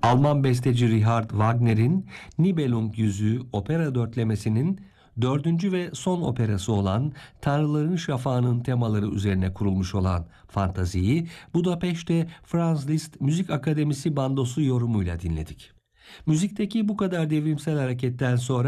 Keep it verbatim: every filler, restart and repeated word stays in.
Alman besteci Richard Wagner'in Nibelung Yüzüğü opera dörtlemesinin dördüncü ve son operası olan Tanrıların Şafağı'nın temaları üzerine kurulmuş olan Fantazi'yi Budapeşte Franz Liszt Müzik Akademisi bandosu yorumuyla dinledik. Müzikteki bu kadar devrimsel hareketten sonra